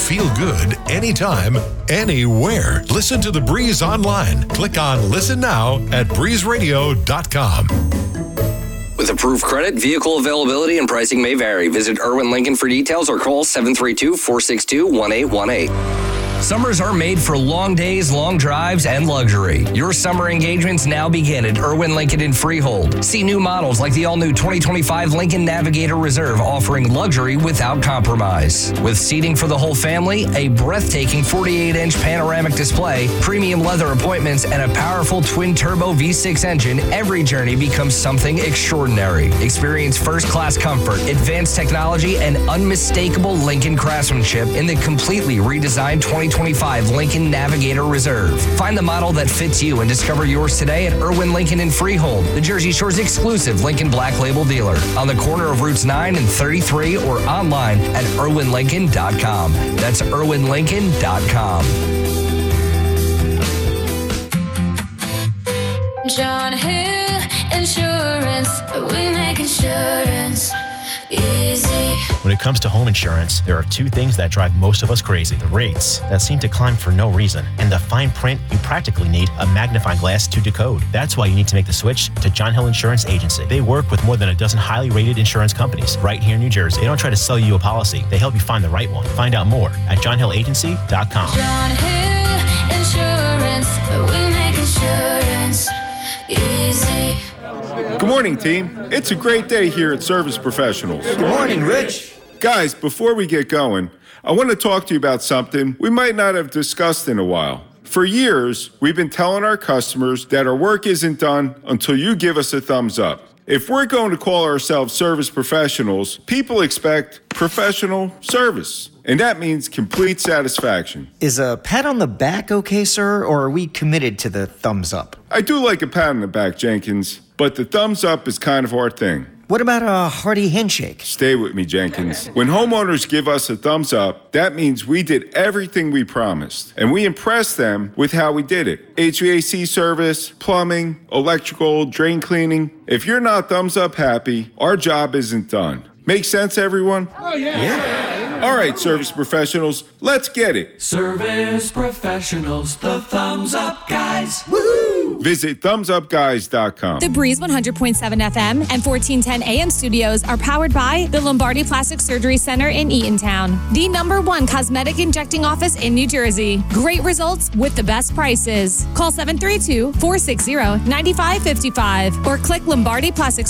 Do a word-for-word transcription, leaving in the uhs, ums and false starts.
feel good anytime, anywhere. Listen to The Breeze online. Click on Listen Now at breeze radio dot com. With approved credit, vehicle availability and pricing may vary. Visit Irwin Lincoln for details or call seven three two, four six two, one eight one eight. Summers are made for long days, long drives, and luxury. Your summer engagements now begin at Irwin Lincoln in Freehold. See new models like the all-new twenty twenty-five Lincoln Navigator Reserve offering luxury without compromise. With seating for the whole family, a breathtaking forty-eight inch panoramic display, premium leather appointments, and a powerful twin-turbo V six engine, every journey becomes something extraordinary. Experience first-class comfort, advanced technology, and unmistakable Lincoln craftsmanship in the completely redesigned twenty twenty-five Lincoln Navigator Reserve. Find the model that fits you and discover yours today at Irwin Lincoln in Freehold, the Jersey Shore's exclusive Lincoln Black Label dealer, on the corner of Routes nine and thirty-three, or online at irwin lincoln dot com. That's irwin lincoln dot com. John Hill Insurance, we make insurance easy. When it comes to home insurance, there are two things that drive most of us crazy. The rates that seem to climb for no reason, and the fine print you practically need a magnifying glass to decode. That's why you need to make the switch to John Hill Insurance Agency. They work with more than a dozen highly rated insurance companies right here in New Jersey. They don't try to sell you a policy. They help you find the right one. Find out more at john hill agency dot com. John Hill Insurance, we make insurance easy. Good morning, team. It's a great day here at Service Professionals. Good morning, Rich. Guys, before we get going, I want to talk to you about something we might not have discussed in a while. For years, we've been telling our customers that our work isn't done until you give us a thumbs up. If we're going to call ourselves service professionals, people expect professional service, and that means complete satisfaction. Is a pat on the back okay, sir, or are we committed to the thumbs up? I do like a pat on the back, Jenkins, but the thumbs up is kind of our thing. What about a hearty handshake? Stay with me, Jenkins. When homeowners give us a thumbs up, that means we did everything we promised, and we impressed them with how we did it. H V A C service, plumbing, electrical, drain cleaning. If you're not thumbs up happy, our job isn't done. Make sense, everyone? Oh, yeah. Yeah. All right, service professionals, let's get it. Service professionals, the thumbs up guys. Woohoo! Visit thumbs up guys dot com. The Breeze one hundred point seven F M and fourteen ten A M studios are powered by the Lombardi Plastic Surgery Center in Eatontown, the number one cosmetic injecting office in New Jersey. Great results with the best prices. Call seven three two, four six zero, nine five five five or click Lombardi Plastic